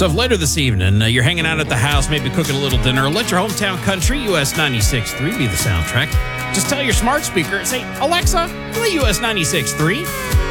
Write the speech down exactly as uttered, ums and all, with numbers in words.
So if later this evening uh, you're hanging out at the house, maybe cooking a little dinner, let your hometown country, U S ninety-six point three, be the soundtrack. Just tell your smart speaker, say, Alexa, play U S ninety-six point three.